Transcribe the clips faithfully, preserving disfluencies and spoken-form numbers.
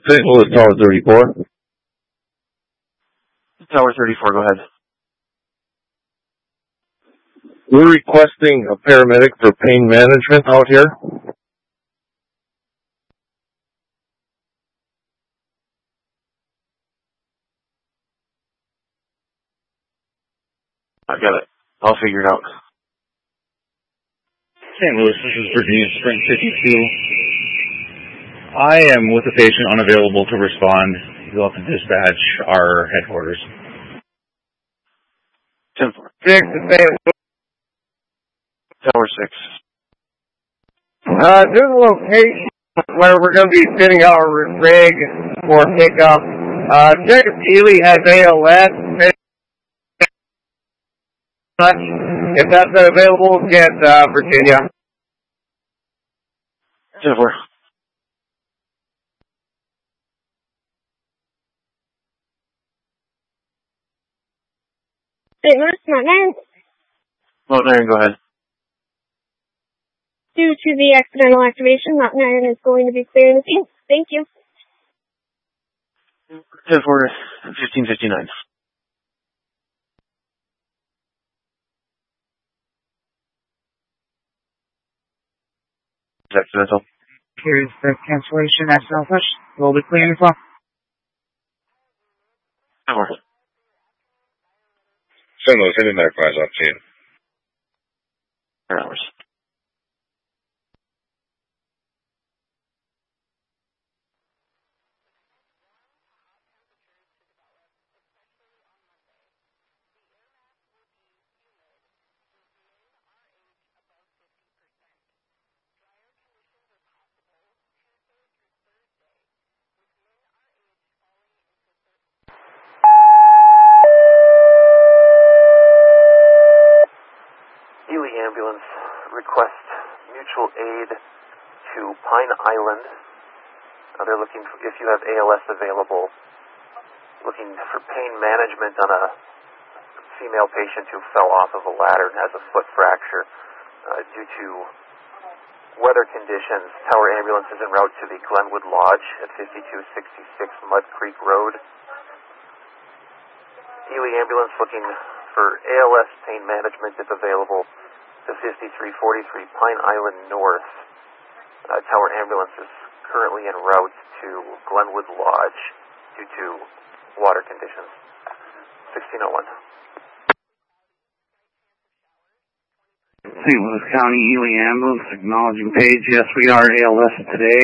Saint Louis Tower thirty-four. Tower thirty-four, go ahead. We're requesting a paramedic for pain management out here. I got it. I'll figure it out. Saint Louis, this is Virginia Spring fifty-two. I am with the patient unavailable to respond. You'll have to dispatch our headquarters. ten four. Six to Saint Louis. Tower six. Uh, there's a location where we're going to be sending our rig for pickup. Uh, check if Ely has A L S. If that's not available, get uh, Virginia. ten four. Saint Louis, Mount Iron. Mount Iron, go ahead. Due to the accidental activation, Mount Iron is going to be clearing the scene. Thank you. ten four, fifteen fifty-nine. Accidental. Here's the cancellation. That's no push. We'll be clearing as well. ten four. Saint Louis, any medic flies up to you. Four hours. Ambulance request mutual aid to Pine Island. Uh, they're looking for, if you have A L S available, looking for pain management on a female patient who fell off of a ladder and has a foot fracture uh, due to weather conditions. Tower Ambulance is en route to the Glenwood Lodge at fifty-two sixty-six Mud Creek Road. Ely Ambulance looking for A L S pain management if available to fifty-three forty-three Pine Island North. Uh, Tower Ambulance is currently en route to Glenwood Lodge due to water conditions. sixteen oh one. Saint Louis County Ely Ambulance acknowledging page. Yes, we are A L S today.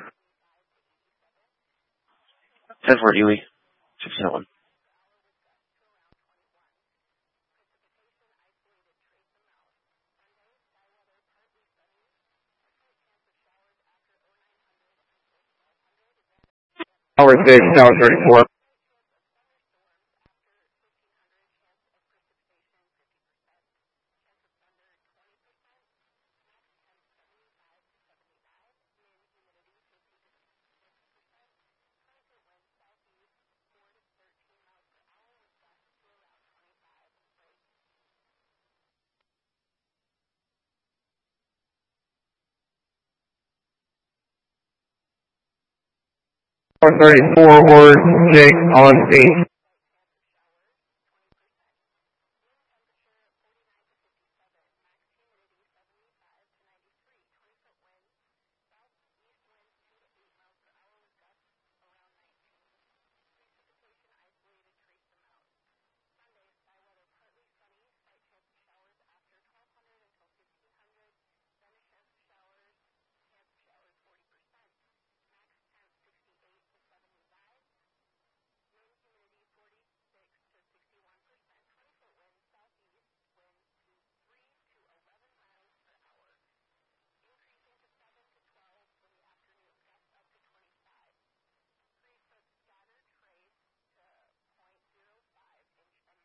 ten four Ely. sixteen oh one. Tower six, Tower thirty-four. Tower thirty-four, Horse, Jake, on scene.